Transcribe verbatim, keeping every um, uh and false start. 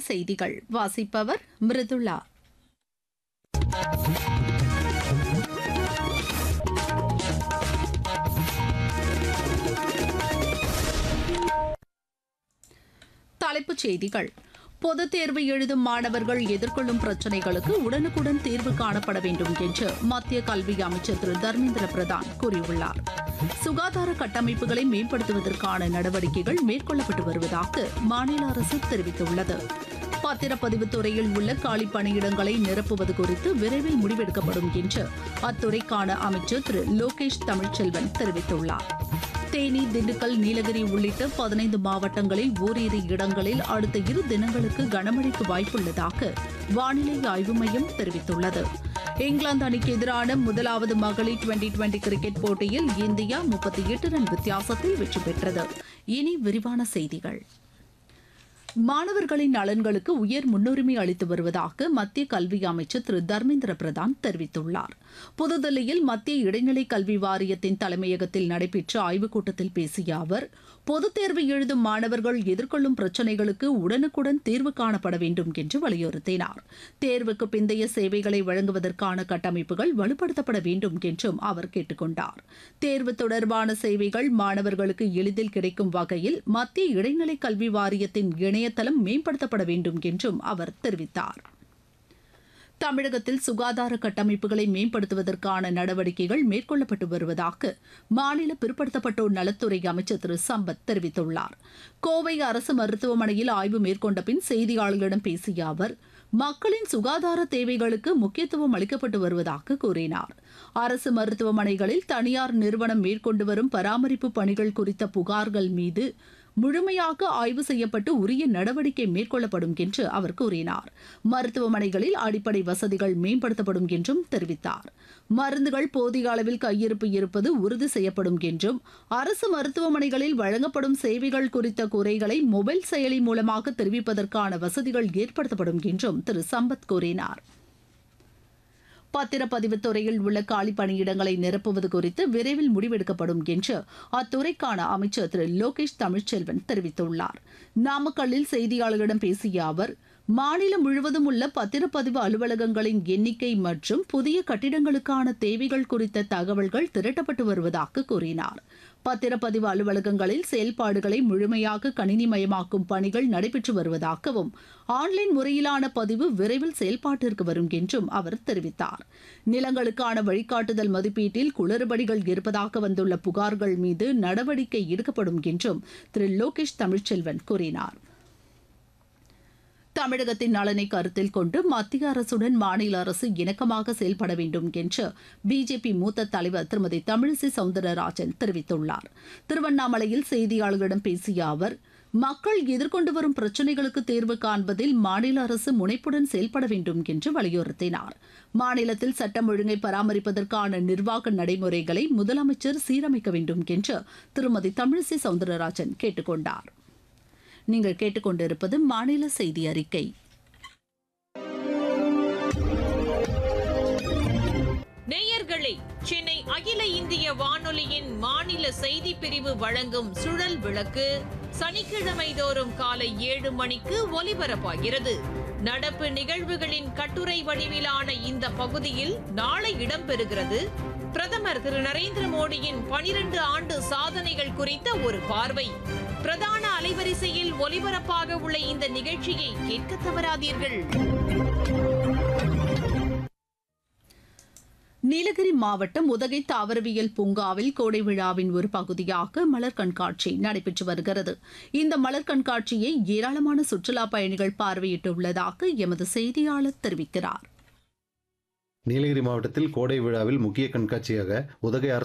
செய்திகள் வாசிப்பவர் மிருதுளா. தலைப்புச் செய்திகள். பொதுத் தேர்வு எழுதும் மாணவர்கள் எதிர்கொள்ளும் பிரச்சினைகளுக்கு உடனுக்குடன் தீர்வு காணப்பட வேண்டும் என்று மத்திய கல்வி அமைச்சர் திரு தர்மேந்திர பிரதான் கூறியுள்ளார். சுகாதார கட்டமைப்புகளை மேம்படுத்துவதற்கான நடவடிக்கைகள் மேற்கொள்ளப்பட்டு வருவதாக மாநில அரசு தெரிவித்துள்ளது. பத்திரப்பதிவு துறையில் உள்ள காலி பணியிடங்களை நிரப்புவது குறித்து விரைவில் முடிவெடுக்கப்படும் என்று அத்துறைக்கான அமைச்சர் திரு லோகேஷ் தமிழ்ச்செல்வன் தெரிவித்துள்ளார். தேனி, திண்டுக்கல், நீலகிரி உள்ளிட்ட பதினைந்து மாவட்டங்களில் ஓரிரு இடங்களில் அடுத்த இரு தினங்களுக்கு கனமழைக்கு வாய்ப்புள்ளதாக வானிலை ஆய்வு மையம் தெரிவித்துள்ளது. இங்கிலாந்து அணிக்கு எதிரான முதலாவது மகளிர் டுவெண்டி டுவெண்டி கிரிக்கெட் போட்டியில் இந்தியா முப்பத்தி எட்டு ரன் வித்தியாசத்தில் வெற்றி பெற்றது. இனி விரிவான செய்திகள். மாணவர்களின் நலன்களுக்கு உயர் முன்னுரிமை அளித்து வருவதாக மத்திய கல்வி அமைச்சர் திரு தர்மேந்திர பிரதான் தெரிவித்துள்ளார். புதுதில்லியில் மத்திய இடைநிலை கல்வி வாரியத்தின் தலைமையகத்தில் நடைபெற்ற ஆய்வுக் கூட்டத்தில் பேசிய அவர், பொதுத் தேர்வு எழுதும் மாணவர்கள் எதிர்கொள்ளும் பிரச்சினைகளுக்கு உடனுக்குடன் தீர்வு காணப்பட வேண்டும் என்று வலியுறுத்தினார். தேர்வுக்கு பிந்தைய சேவைகளை வழங்குவதற்கான கட்டமைப்புகள் வலுப்படுத்தப்பட வேண்டும் என்றும் அவர் கேட்டுக் கொண்டார். தேர்வு தொடர்பான சேவைகள் மாணவர்களுக்கு எளிதில் கிடைக்கும் வகையில் மத்திய இடைநிலை கல்வி வாரியத்தின் இணையதளம் மேம்படுத்தப்பட வேண்டும் என்றும் அவர் தெரிவித்தார். தமிழகத்தில் சுகாதார கட்டமைப்புகளை மேம்படுத்துவதற்கான நடவடிக்கைகள் மேற்கொள்ளப்பட்டு வருவதாக மாநில பிற்படுத்தப்பட்டோர் நலத்துறை அமைச்சர் திரு சம்பத் தெரிவித்துள்ளார். கோவை அரசு மருத்துவமனையில் ஆய்வு மேற்கொண்ட பின் செய்தியாளர்களிடம் பேசிய அவர், மக்களின் சுகாதார தேவைகளுக்கு முக்கியத்துவம் அளிக்கப்பட்டு வருவதாக கூறினார். அரசு மருத்துவமனைகளில் தனியார் நிறுவனம் மேற்கொண்டு வரும் பராமரிப்பு பணிகள் குறித்த புகார்கள் மீது முழுமையாக ஆய்வு செய்யப்பட்டு உரிய நடவடிக்கை மேற்கொள்ளப்படும் என்று அவர் கூறினார். மருத்துவமனைகளில் அடிப்படை வசதிகள் மேம்படுத்தப்படும் என்றும் தெரிவித்தார். மருந்துகள் போதிய அளவில் கையிருப்பு இருப்பது உறுதி செய்யப்படும் என்றும், அரசு மருத்துவமனைகளில் வழங்கப்படும் சேவைகள் குறித்த குறைகளை மொபைல் செயலி மூலமாக தெரிவிப்பதற்கான வசதிகள் ஏற்படுத்தப்படும் என்றும் திரு சம்பத் கூறினார். பத்திரப்பதிவு துறையில் உள்ள காலி பணியிடங்களை நிரப்புவது குறித்து விரைவில் முடிவெடுக்கப்படும் என்று அத்துறைக்கான அமைச்சர் திரு லோகேஷ் தமிழ்ச்செல்வன் தெரிவித்துள்ளார். நாமக்கல்லில் செய்தியாளர்களிடம் பேசிய அவர், மாநிலம் முழுவதும் உள்ள பத்திரப்பதிவு அலுவலகங்களின் எண்ணிக்கை மற்றும் புதிய கட்டிடங்களுக்கான தேவைகள் குறித்த தகவல்கள் திரட்டப்பட்டு வருவதாக கூறினார். பத்திரப்பதிவு அலுவலகங்களில் செயல்பாடுகளை முழுமையாக கணினிமயமாக்கும் பணிகள் நடைபெற்று வருவதாகவும், ஆன்லைன் முறையிலான பதிவு விரைவில் செயல்பாட்டிற்கு வரும் என்றும் அவர் தெரிவித்தார். நிலங்களுக்கான வழிகாட்டுதல் மதிப்பீட்டில் குளறுபடிகள் இருப்பதாக வந்துள்ள புகார்கள் மீது நடவடிக்கை எடுக்கப்படும் என்றும் திரு லோகேஷ் தமிழ்ச்செல்வன் கூறினார். தமிழகத்தின் நலனை கருத்தில் கொண்டு மத்திய அரசுடன் மாநில அரசு இணக்கமாக செயல்பட வேண்டும் என்று பிஜேபி மூத்த தலைவர் திருமதி தமிழிசை சவுந்தரராஜன் தெரிவித்துள்ளார். திருவண்ணாமலையில் செய்தியாளர்களிடம் பேசிய அவர், மக்கள் எதிர்கொண்டு வரும் பிரச்சினைகளுக்கு தீர்வு காண்பதில் மாநில அரசு முனைப்புடன் செயல்பட வேண்டும் என்று வலியுறுத்தினார். மாநிலத்தில் சட்டம் ஒழுங்கை பராமரிப்பதற்கான நிர்வாக நடைமுறைகளை முதலமைச்சர் சீரமைக்க வேண்டும் என்று திருமதி தமிழிசை சவுந்தரராஜன் கேட்டுக் கொண்டார். நீங்கள் கேட்டுக்கொண்டிருப்பது மாநில செய்தி அறிக்கை. நேயர்களே, சென்னை அகில இந்திய வானொலியின் மாநில செய்தி பிரிவு வழங்கும் சுழல் விளக்கு சனிக்கிழமை தோறும் காலை ஏழு மணிக்கு ஒலிபரப்பாகிறது. நடப்பு நிகழ்வுகளின் கட்டுரை வடிவிலான இந்த பகுதியில் நாளை இடம்பெறுகிறது. பிரதமர் திரு நரேந்திர மோடியின் பனிரெண்டு ஆண்டு சாதனைகள் குறித்த ஒரு பார்வை. பிரதான அலைவரிசையில் ஒலிபரப்பாக உள்ள இந்த நிகழ்ச்சியை கேட்க தவறாதீர்கள். நீலகிரி மாவட்டம் உதகை தாவரவியல் பூங்காவில் கோடை விழாவின் ஒரு பகுதியாக மலர் கண்காட்சி நடைபெற்று வருகிறது. இந்த மலர் கண்காட்சியை ஏராளமான சுற்றுலா பயணிகள் பார்வையிட்டுள்ளதாக எமது செய்தியாளர் தெரிவிக்கிறார். நீலகிரி மாவட்டத்தில் கோடை விழாவில் முக்கிய கண்காட்சியாக உதகை